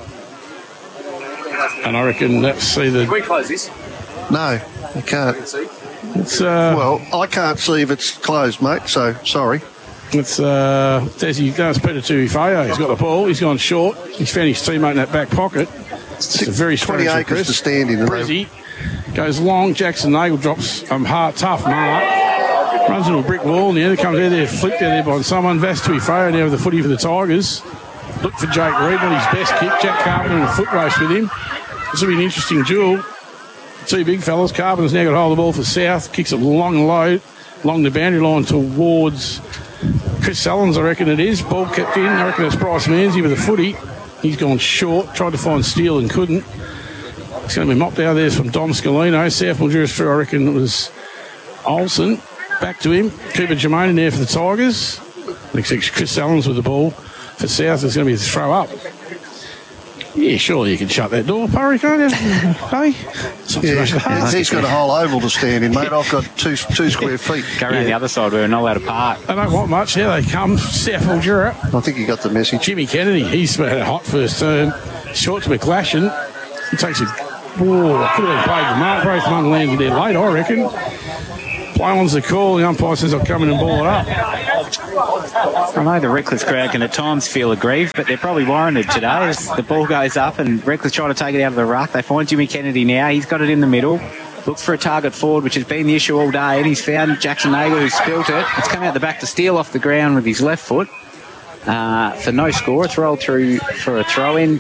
And I reckon that's either. Can we close this? No, you can't. It's well, I can't see if it's closed, mate. So sorry. It's Desi. That's Peter Tuifeo. He's got the ball. He's gone short. He's found his teammate in that back pocket. It's a very 20 strange acres to stand in. Brizzy goes long. Jackson Nagel drops tough mark. Runs into a brick wall, and the other comes out there, flicked out there by someone. Vas Tuifeo now with the footy for the Tigers. Look for Jake Reid, not his best kick. Jack Carpenter in a foot race with him. This will be an interesting duel. Two big fellas. Carpenter's now got hold of the ball for South. Kicks it long and low, along the boundary line towards Chris Sullins, I reckon it is. Ball kept in. I reckon it's Bryce Manzi with a footy. He's gone short. Tried to find Steele and couldn't. It's going to be mopped out there from Dom Scalino. South Mildura's through, I reckon it was Olsen. Back to him. Cooper Jermaine in there for the Tigers. Looks like Chris Sullins with the ball for South. It's going to be a throw up. Yeah, surely you can shut that door, Purry, can't you? Hey? He's got a whole oval to stand in, mate. I've got two square feet. Go around the other side. We're not allowed to park. They don't want much. Here they come. South Mildura. I think you got the message. Jimmy Kennedy, he's had a hot first turn. Short to McGlashan. He takes a... Whoa, could have played the mark. Both one landed there late, I reckon. Play on's the call. The umpire says I'll come in and ball it up. I know the Reckless crowd can at times feel aggrieved, but they're probably warranted today as the ball goes up and Reckless trying to take it out of the ruck. They find Jimmy Kennedy now. He's got it in the middle. Looks for a target forward, which has been the issue all day, and he's found Jackson Nagel, who spilt it. It's come out the back to Steele off the ground with his left foot for no score. It's rolled through for a throw-in.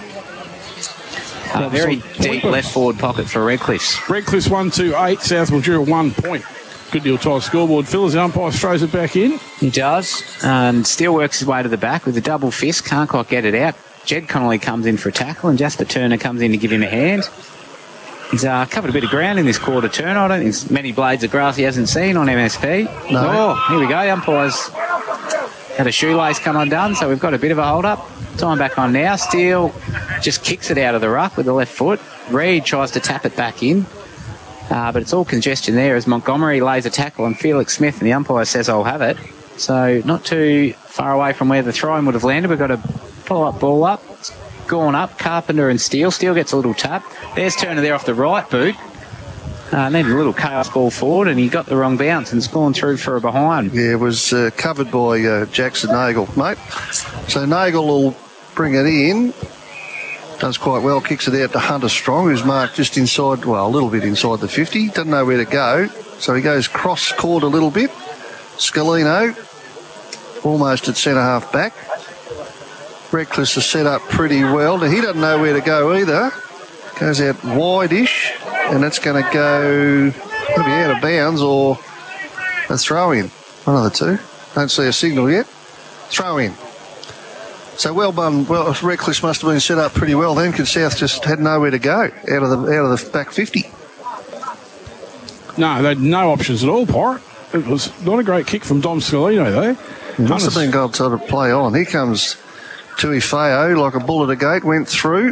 A very deep left forward pocket for Redcliffe. Redcliffe's 1-2-8, South Mildura 1 point. Good deal tight scoreboard. Phil, the umpire throws it back in. He does. And Steele works his way to the back with a double fist. Can't quite get it out. Jed Connolly comes in for a tackle and Jasper Turner comes in to give him a hand. He's covered a bit of ground in this quarter turn. I don't think there's many blades of grass he hasn't seen on MSP. No. Oh, here we go. Umpires had a shoelace come undone, so we've got a bit of a hold-up. Time back on now. Steele just kicks it out of the ruck with the left foot. Reid tries to tap it back in. But it's all congestion there as Montgomery lays a tackle on Felix Smith and the umpire says, I'll have it. So not too far away from where the throw-in would have landed. We've got a pull-up ball up. It's gone up. Carpenter and Steele. Steele gets a little tap. There's Turner there off the right boot. Needed a little chaos ball forward and he got the wrong bounce and it's gone through for a behind. Yeah, it was covered by Jackson Nagel, mate. So Nagel will bring it in. Does quite well, kicks it out to Hunter Strong, who's marked just inside, well, a little bit inside the 50. Doesn't know where to go. So he goes cross-court a little bit. Scalino, almost at centre-half back. Reckless is set up pretty well. He doesn't know where to go either. Goes out wide-ish, and it's going to go, it'll be out of bounds or a throw-in. One of the two. Don't see a signal yet. Throw-in. So well done. Well, Reckless must have been set up pretty well then, because South just had nowhere to go out of the back 50. No, they had no options at all, Pirate. It was not a great kick from Dom Scalino, though. Must have been got to play on. Here comes Tuifeo, like a bull at a gate, went through.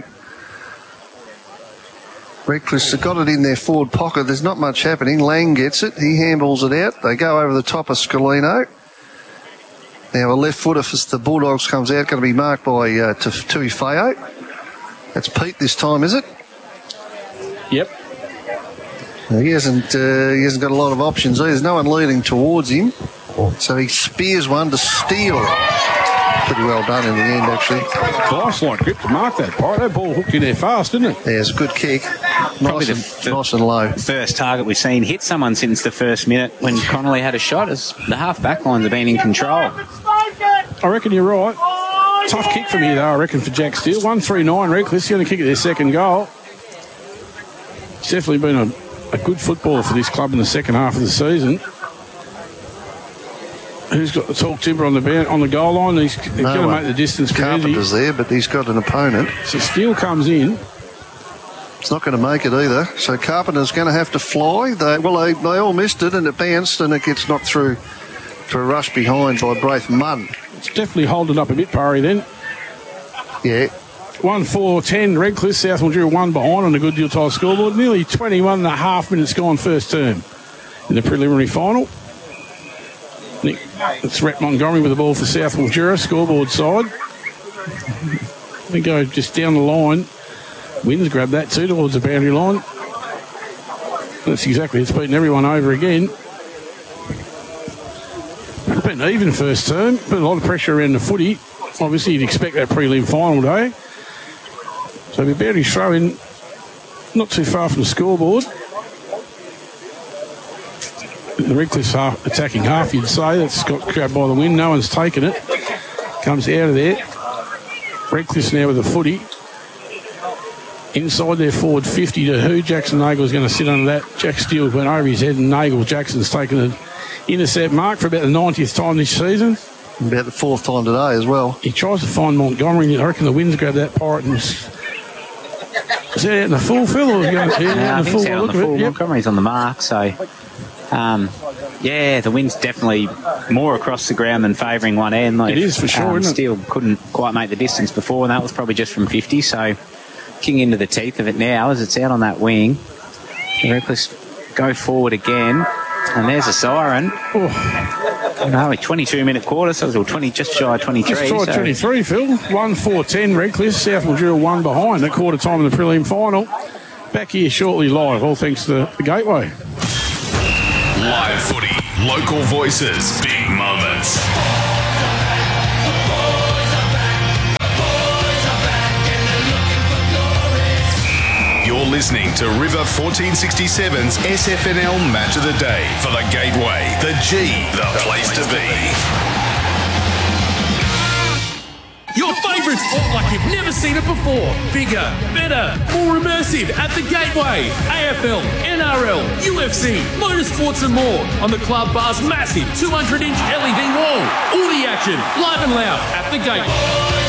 Reckless have got it in their forward pocket. There's not much happening. Lang gets it. He handballs it out. They go over the top of Scalino. Now a left footer for the Bulldogs comes out, going to be marked by Tuifeo. That's Pete this time, is it? Yep. He hasn't got a lot of options either. There's no one leading towards him. So he spears one to Steele. Pretty well done in the end, actually. Nice grip to mark that, Pirate. That ball hooked in there fast, didn't it? Yeah, it's a good kick. Nice and low. First target we've seen hit someone since the first minute when Connolly had a shot, as the half-back lines have been in control. I reckon you're right. Tough kick from here, though, I reckon, for Jack Steele. 1-3-9, Reckless. He's going to kick at their second goal. It's definitely been a a good footballer for this club in the second half of the season. Who's got the tall timber on the goal line? He's going to make the distance. Carpenter's there, but he's got an opponent. So Steele comes in. It's not going to make it either. So Carpenter's going to have to fly. They all missed it, and it bounced, and it gets knocked through for a rush behind by Braith Munn. It's definitely holding up a bit, Parry, then. Yeah. 1-4-10, Redcliffe, South Mildura 1 behind on the Good Deal Tile scoreboard. Nearly 21 and a half minutes gone first term in the preliminary final. It's Rhett Montgomery with the ball for South Mildura, scoreboard side. They go just down the line. Wins grab that too towards the boundary line. That's exactly, it's beaten everyone over again. It's been even first term, put a lot of pressure around the footy. Obviously, you'd expect that prelim final day. So the boundaries throw in not too far from the scoreboard. The Redcliffe's attacking half, you'd say. That's got grabbed by the wind. No one's taken it. Comes out of there. Redcliffe's now with the footy. Inside their forward 50 to who? Jackson Nagle's going to sit under that. Jack Steele went over his head, and Jackson's taken an intercept mark for about the 90th time this season. About the 4th time today as well. He tries to find Montgomery. I reckon the wind's grabbed that pirate. And is that out in the full, Phil? Or I think it's out on the full. Montgomery's on the mark, so... the wind's definitely more across the ground than favouring one end. It is for sure, isn't it? Steele couldn't quite make the distance before, and that was probably just from 50, so kicking into the teeth of it now as it's out on that wing. The Reckless go forward again, and there's a siren. No, 22-minute quarter, so it was 20, just shy of 23. Just shy of 23, Phil. 1-4-10, Redcliffe, South Mildura 1 behind at quarter time in the prelim final. Back here shortly live, all thanks to the Gateway. Live footy, local voices, big moments. You're listening to River 1467's SFNL Match of the Day for the Gateway. The G, the place to be. Your favourite sport like you've never seen it before. Bigger, better, more immersive at the Gateway. AFL, NRL, UFC, motorsports and more on the Club Bar's massive 200-inch LED wall. All the action, live and loud at the Gateway.